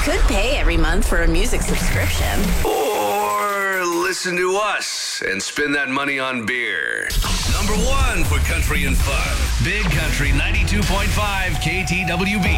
could pay every month for a music subscription. Or listen to us and spend that money on beer. Number one for country and fun. Big Country 92.5 KTWB.